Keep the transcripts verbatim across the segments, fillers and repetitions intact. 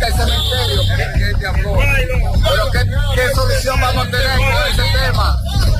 cerca el cementerio que, que te habló. Pero ¿qué, qué solución vamos a tener con ese tema?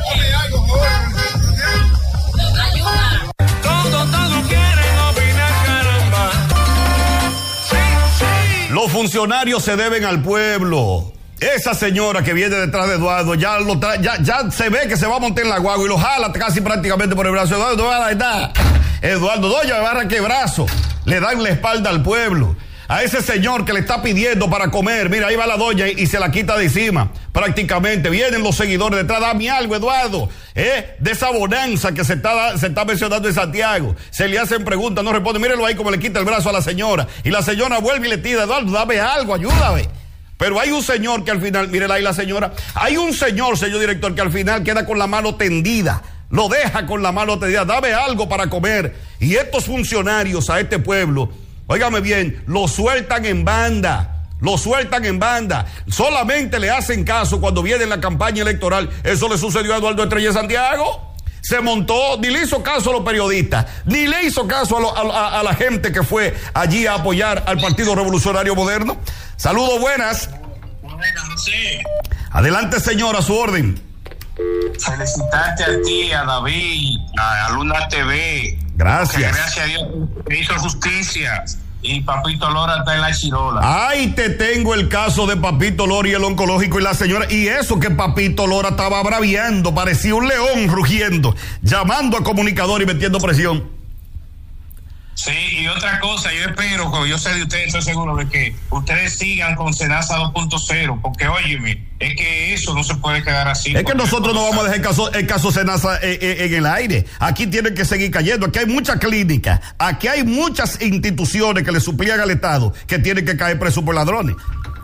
Todo, todo quieren opinar, caramba. Sí, sí. Los funcionarios se deben al pueblo. Esa señora que viene detrás de Eduardo ya lo tra- ya, ya se ve que se va a montar en la guagua y lo jala casi prácticamente por el brazo. Eduardo, Eduardo, Eduardo, doña, me barra qué brazo. Le dan la espalda al pueblo. A ese señor que le está pidiendo para comer, mira, ahí va la doña y, y se la quita de encima. Prácticamente vienen los seguidores detrás. Dame algo, Eduardo, ¿eh? De esa bonanza que se está, se está mencionando en Santiago. Se le hacen preguntas, no responde. Mírenlo ahí como le quita el brazo a la señora. Y la señora vuelve y le tira, Eduardo, dame algo, ayúdame. Pero hay un señor que al final, mírenla ahí la señora, hay un señor, señor director, que al final queda con la mano tendida. Lo deja con la mano tendida, dame algo para comer. Y estos funcionarios a este pueblo, óigame bien, lo sueltan en banda, lo sueltan en banda. Solamente le hacen caso cuando viene la campaña electoral. Eso le sucedió a Eduardo Estrella de Santiago. Se montó, ni le hizo caso a los periodistas, ni le hizo caso a, lo, a, a la gente que fue allí a apoyar al Partido Revolucionario Moderno. Saludos, buenas. Buenas, sí. Adelante, señor, a su orden. Felicitarte a ti, a David, a Luna T V. Gracias. Gracias a Dios que hizo justicia. Y Papito Lora está en la chirola. Ay, te tengo el caso de Papito Lora y el oncológico y la señora. Y eso que Papito Lora estaba braviando, parecía un león rugiendo, llamando a comunicador y metiendo presión. Sí, y otra cosa, yo espero, yo sé de ustedes, estoy seguro de que ustedes sigan con Senasa dos punto cero, porque óyeme, es que eso no se puede quedar así. Es que nosotros no vamos a dejar el caso, el caso Senasa en, en, en el aire. Aquí tiene que seguir cayendo. Aquí hay muchas clínicas, aquí hay muchas instituciones que le suplían al Estado que tienen que caer presos por ladrones.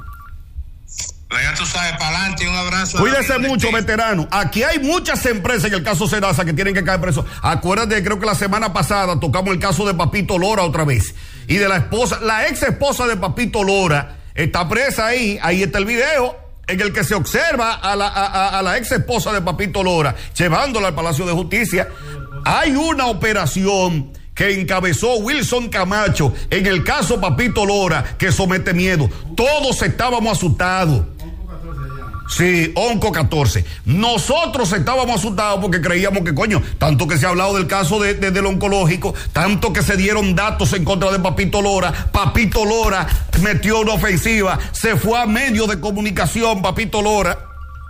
Ya tú sabes, para adelante, un abrazo. Cuídese mucho, veterano. Aquí hay muchas empresas en el caso Senasa que tienen que caer presos. Acuérdate, creo que la semana pasada tocamos el caso de Papito Lora otra vez. Y de la esposa, la ex esposa de Papito Lora está presa ahí. Ahí está el video en el que se observa a la, a, a la ex esposa de Papito Lora llevándola al Palacio de Justicia. Hay una operación que encabezó Wilson Camacho en el caso Papito Lora que somete miedo. Todos estábamos asustados. Sí, Onco catorce. Nosotros estábamos asustados porque creíamos que, coño, tanto que se ha hablado del caso de, de, del oncológico, tanto que se dieron datos en contra de Papito Lora, Papito Lora metió una ofensiva, se fue a medios de comunicación Papito Lora,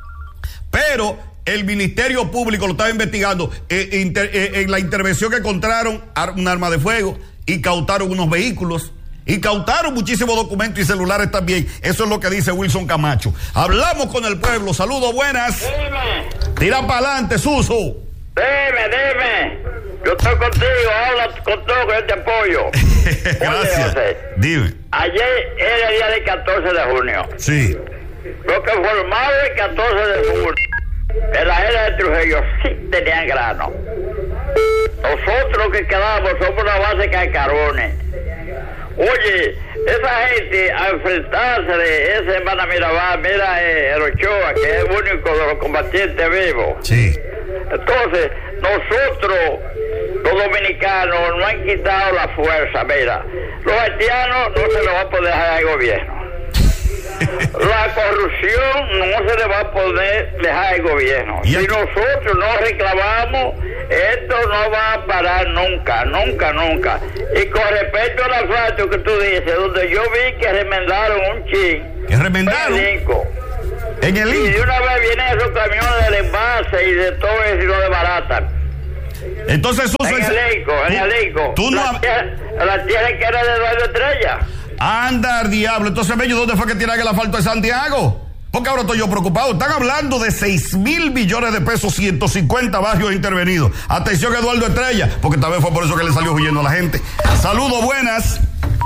pero el Ministerio Público lo estaba investigando. Eh, inter, eh, en la intervención que encontraron un arma de fuego y cautaron unos vehículos. Y cautaron muchísimos documentos y celulares también. Eso es lo que dice Wilson Camacho. Hablamos con el pueblo. Saludos, buenas. Dime. Tira para adelante, Suso. Dime, dime. Yo estoy contigo. Habla con todo, que yo te apoyo. Gracias. Oye, dime. Ayer era el día del catorce de junio. Sí. Lo que formaba el catorce de junio en la era de Trujillo sí tenían grano. Nosotros que quedamos somos una base de cascarones. Oye, esa gente a enfrentarse de ese hermana Mirabal, mira eh, el Ochoa, que es el único de los combatientes vivos. Sí. Entonces, nosotros, los dominicanos, no han quitado la fuerza. Mira, los haitianos no se los va a poder dejar al gobierno. La corrupción no se le va a poder dejar al gobierno. Si nosotros no reclamamos, esto no va a parar nunca, nunca, nunca. Y con respecto al asfalto que tú dices, donde yo vi que remendaron un chin. ¿Que remendaron? En el Inco. En el Inco. Y de una vez vienen esos camiones del envase y de todo eso y lo desbaratan. Entonces, Suso, en el Inco, en el Inco. Tú no... La tierra, la tierra que era de Eduardo Estrella. Anda, diablo. Entonces, Bello, ¿dónde fue que tiran el asfalto de Santiago? Porque ahora estoy yo preocupado. Están hablando de seis mil millones de pesos, ciento cincuenta barrios intervenidos. Atención, Eduardo Estrella, porque tal vez fue por eso que le salió huyendo a la gente. Saludos, buenas.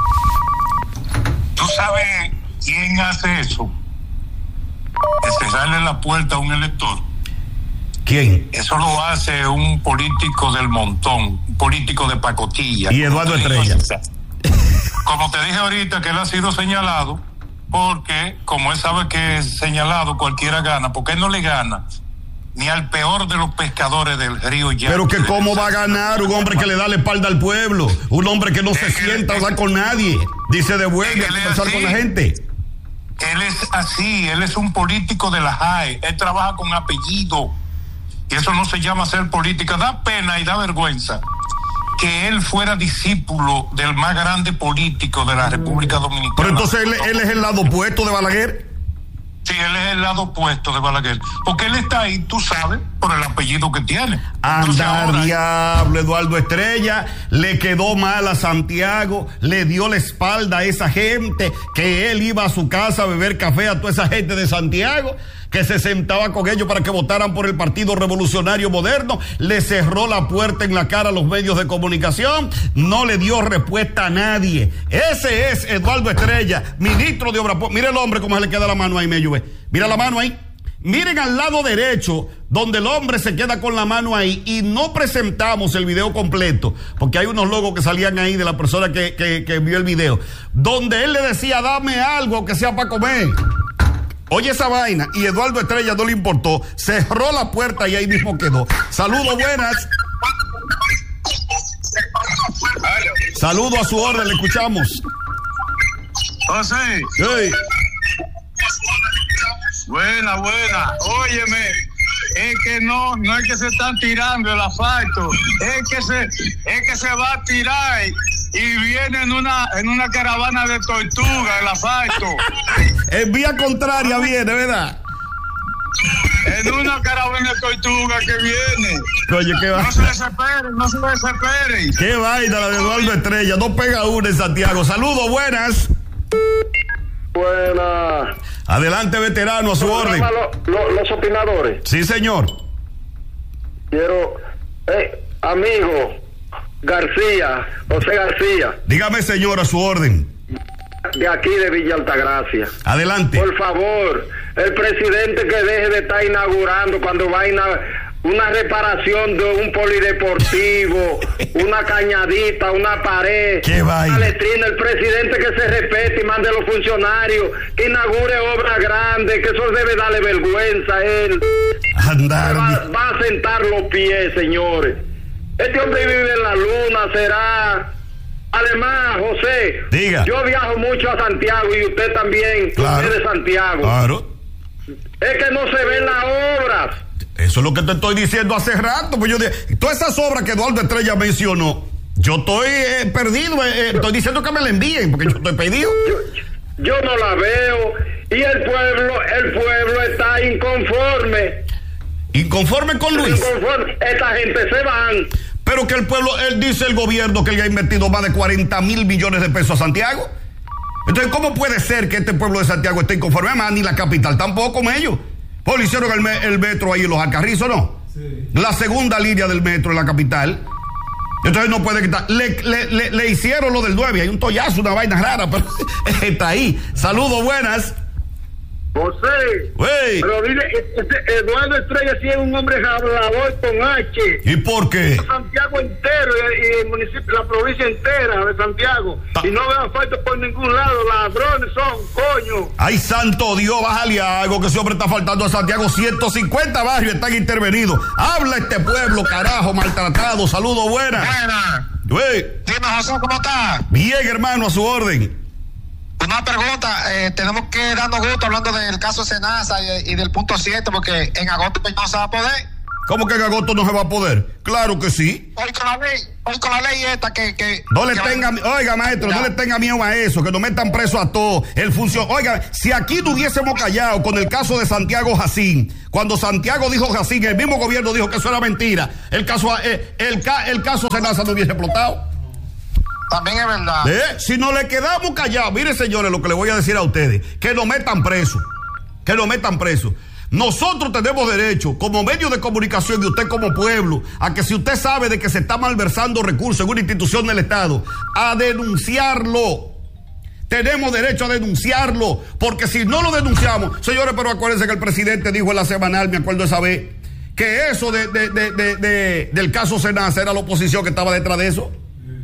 ¿Tú sabes quién hace eso? De cerrarle la puerta a un elector. ¿Quién? Eso lo hace un político del montón, un político de pacotilla. Y Eduardo Estrella. Como te dije ahorita que él ha sido señalado, porque como él sabe que es señalado, cualquiera gana, porque él no le gana ni al peor de los pescadores del río Yaque. Pero que cómo va a ganar un hombre que le da la espalda al pueblo, un hombre que no se sienta a hablar con nadie, dice devuelve a conversar con la gente. Él es así, él es un político de la J A E, él trabaja con apellido. Y eso no se llama ser política. Da pena y da vergüenza que él fuera discípulo del más grande político de la República Dominicana. Pero entonces él, él es el lado opuesto de Balaguer. Sí, él es el lado opuesto de Balaguer. Porque él está ahí, tú sabes, por el apellido que tiene. Anda, diablo, Eduardo Estrella, le quedó mal a Santiago, le dio la espalda a esa gente, que él iba a su casa a beber café a toda esa gente de Santiago, que se sentaba con ellos para que votaran por el Partido Revolucionario Moderno, le cerró la puerta en la cara a los medios de comunicación, no le dio respuesta a nadie. Ese es Eduardo Estrella, ministro de Obras Públicas. Mire el hombre cómo se le queda la mano ahí, me llueve. Mira la mano ahí. Miren al lado derecho, donde el hombre se queda con la mano ahí, y no presentamos el video completo, porque hay unos logos que salían ahí de la persona que, que, que vio el video, donde él le decía, dame algo que sea para comer. Oye esa vaina, y Eduardo Estrella no le importó, cerró la puerta y ahí mismo quedó. Saludos, buenas. Saludo a su orden, le escuchamos. José. Hey. Buena, buena. Óyeme, es que no, no es que se están tirando el asfalto, es que se, es que se va a tirar y viene en una, en una caravana de tortuga el asfalto. En vía contraria viene, ¿verdad? En una caravana de tortuga que viene. Oye, qué vaina. No se desesperen, no se desesperen. Qué vaina la de Eduardo Estrella, no pega una en Santiago. Saludos, buenas. Buenas. Adelante, veterano, a su orden. Lo, lo, los opinadores. Sí, señor. Quiero, eh, amigo García, José García. Dígame, señor, a su orden. De aquí de Villa Altagracia. Adelante. Por favor, el presidente que deje de estar inaugurando cuando va a inaugurar una reparación de un polideportivo, una cañadita, una pared, ¿Qué vaina? una letrina. El presidente que se respete y mande a los funcionarios, que inaugure obras grandes, que eso debe darle vergüenza a él. Andar. Va, va a sentar los pies, señores. Este hombre vive en la luna, será. Además, José, Diga. yo viajo mucho a Santiago y usted también, Claro. usted de Santiago. Claro. Es que no se ven las obras. Eso es lo que te estoy diciendo hace rato. Pues yo de, todas esas obras que Eduardo Estrella mencionó, yo estoy eh, perdido. Eh, estoy diciendo que me la envíen, porque yo estoy perdido. Yo, yo no la veo. Y el pueblo, el pueblo está inconforme. Inconforme con Luis. Inconforme. Esta gente se van. Pero que el pueblo, él dice el gobierno que él ha invertido más de cuarenta mil millones de pesos a Santiago. Entonces, ¿cómo puede ser que este pueblo de Santiago esté inconforme? Además, ni la capital tampoco con ellos. Pues le hicieron el, me, el metro ahí en los Alcarrizos, ¿no? Sí. La segunda línea del metro en la capital. Entonces no puede quitar. Le, le, le, le hicieron lo del nueve. Hay un tollazo, una vaina rara, pero está ahí. Saludos, buenas. José, Wey. pero dile, este Eduardo Estrella sí es un hombre hablador con H. ¿Y por qué? Santiago entero y el municipio, la provincia entera de Santiago. Ta- y no veo falta por ningún lado. Ladrones son, coño. Ay, santo Dios, bájale algo, que ese hombre está faltando a Santiago. ciento cincuenta barrios están intervenidos. Habla este pueblo, carajo, maltratado. Saludos, buenas. Buena. Wey. Dime, José, ¿cómo estás? Bien, hermano, a su orden. Una pregunta, eh, tenemos que darnos gusto hablando del caso Senasa y, y del punto siete, porque en agosto no se va a poder. ¿Cómo que en agosto no se va a poder? Claro que sí. Hoy con la ley, hoy con la ley esta que... que No le que tenga, va- oiga, maestro, no le tenga miedo a eso, que nos metan preso a todos. El función, oiga, si aquí no hubiésemos callado con el caso de Santiago Jacín, cuando Santiago dijo Jacín, el mismo gobierno dijo que eso era mentira, el caso, eh, el, el caso Senasa no hubiese explotado. También es verdad. ¿Eh? Si no le quedamos callados, mire, señores, lo que le voy a decir a ustedes, que nos metan preso, que nos metan preso. Nosotros tenemos derecho, como medio de comunicación y usted como pueblo, a que si usted sabe de que se está malversando recursos en una institución del Estado, a denunciarlo. Tenemos derecho a denunciarlo, porque si no lo denunciamos, señores, pero acuérdense que el presidente dijo en la semanal, me acuerdo esa vez, que eso de, de, de, de, de, del caso Senasa era la oposición que estaba detrás de eso.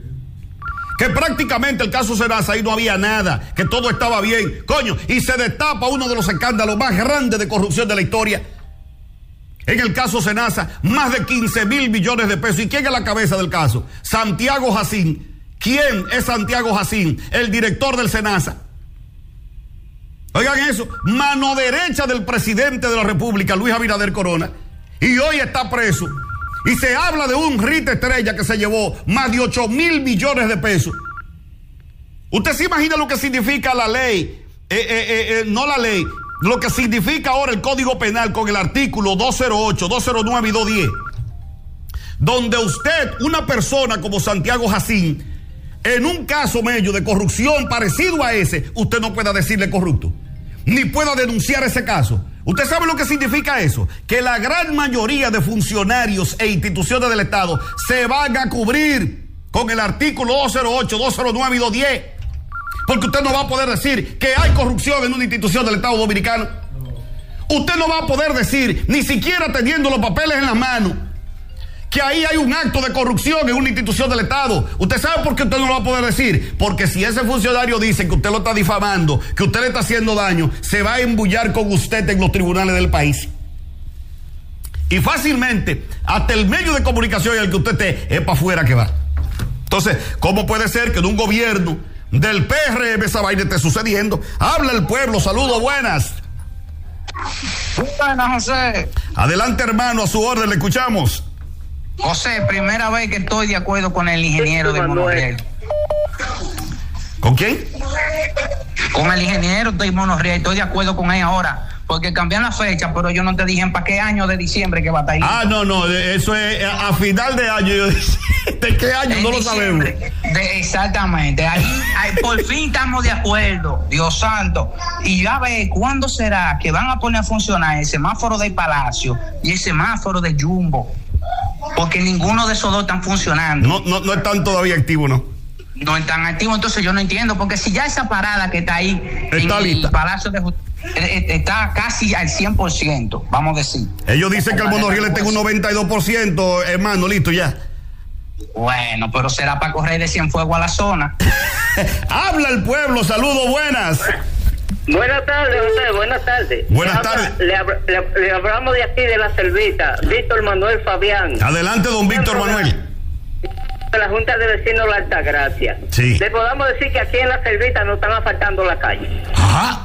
Que prácticamente el caso Senasa ahí no había nada, que todo estaba bien, coño, y se destapa uno de los escándalos más grandes de corrupción de la historia. En el caso Senasa, más de quince mil millones de pesos. ¿Y quién es la cabeza del caso? Santiago Jacín. ¿Quién es Santiago Jacín? El director del Senasa. Oigan eso, mano derecha del presidente de la República, Luis Abinader Corona, y hoy está preso. Y se habla de un Rita Estrella que se llevó más de ocho mil millones de pesos. ¿Usted se imagina lo que significa la ley? Eh, eh, eh, eh, no la ley, lo que significa ahora el Código Penal con el artículo doscientos ocho, doscientos nueve y doscientos diez, donde usted, una persona como Santiago Jacín, en un caso medio de corrupción parecido a ese, usted no pueda decirle corrupto, ni pueda denunciar ese caso. ¿Usted sabe lo que significa eso? Que la gran mayoría de funcionarios e instituciones del Estado se van a cubrir con el artículo doscientos ocho, doscientos nueve y doscientos diez. Porque usted no va a poder decir que hay corrupción en una institución del Estado Dominicano. Usted no va a poder decir, ni siquiera teniendo los papeles en las manos, que ahí hay un acto de corrupción en una institución del Estado. ¿Usted sabe por qué usted no lo va a poder decir? Porque si ese funcionario dice que usted lo está difamando, que usted le está haciendo daño, se va a embullar con usted en los tribunales del país. Y fácilmente, hasta el medio de comunicación en el que usted esté, es para afuera que va. Entonces, ¿cómo puede ser que en un gobierno del P R M esa vaina esté sucediendo? Habla el pueblo, saludos, buenas. Buenas, José. Adelante, hermano, a su orden, le escuchamos. José, primera vez que estoy de acuerdo con el ingeniero de Monorriel. ¿Con quién? Con el ingeniero de Monorriel, estoy de acuerdo con él ahora. Porque cambian la fecha, pero ellos no te dijeron para qué año de diciembre que va a estar ahí. Ah, no, no, eso es a final de año. ¿De qué año? En no lo sabemos. De, exactamente. Ahí, ahí por fin estamos de acuerdo, Dios santo. Y ya ve, ¿cuándo será que van a poner a funcionar el semáforo del Palacio y el semáforo de Jumbo? Porque ninguno de esos dos están funcionando. No, no, no están todavía activos, ¿no? No están activos, entonces yo no entiendo, porque si ya esa parada que está ahí está en lista. El Palacio de Justicia está casi al cien por ciento, vamos a decir. Ellos dicen que el monorriel está en un noventa y dos por ciento, hermano, listo ya. Bueno, pero será para correr de Cienfuegos a la zona. Habla el pueblo, saludos, buenas. Buenas tardes, José, buenas tardes. Buenas le tardes. Habla, le, le, le hablamos de aquí de la Selvita, Víctor Manuel Fabián. Adelante, don Víctor Manuel. De la Junta de Vecinos de la Altagracia. Sí. Le podamos decir que aquí en la Selvita no están asfaltando la calle. Ajá.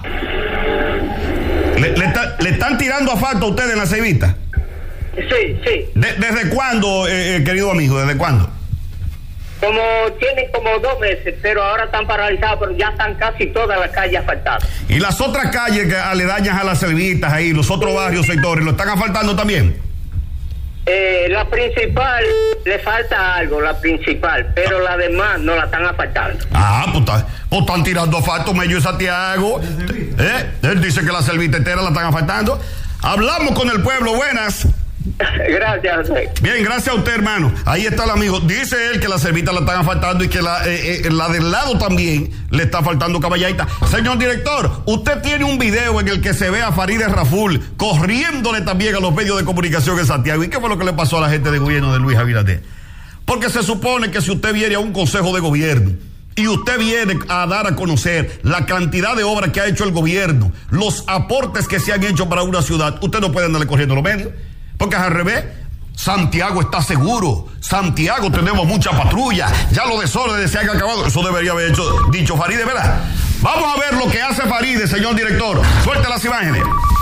¿Le, le, está, ¿Le están tirando asfalto a ustedes en la Cevita? Sí, sí. ¿De, ¿Desde cuándo, eh, querido amigo? ¿Desde cuándo? Como tienen como dos meses, pero ahora están paralizados, pero ya están casi todas las calles asfaltadas. ¿Y las otras calles que aledañas a las Celvitas ahí, los otros barrios, sectores, lo están asfaltando también? Eh, la principal, le falta algo, la principal, pero la demás no la están asfaltando. Ah, pues, pues están tirando asfalto medio de Santiago. ¿Eh? Él dice que la Selvita entera la están asfaltando. Hablamos con el pueblo, buenas. Gracias, José. Bien, gracias a usted, hermano. Ahí está el amigo. Dice él que la Selvita la están asfaltando y que la, eh, eh, la del lado también le está faltando caballadita. Señor director, usted tiene un video en el que se ve a Farideh Raful corriéndole también a los medios de comunicación en Santiago. ¿Y qué fue lo que le pasó a la gente de gobierno de Luis Abinader? Porque se supone que si usted viene a un consejo de gobierno y usted viene a dar a conocer la cantidad de obras que ha hecho el gobierno, los aportes que se han hecho para una ciudad, usted no puede andarle corriendo a los medios. Porque es al revés. Santiago está seguro. Santiago tenemos mucha patrulla. Ya los desórdenes se han acabado. Eso debería haber hecho, dicho Farideh, ¿verdad? Vamos a ver lo que hace Farideh, señor director. Suelte las imágenes.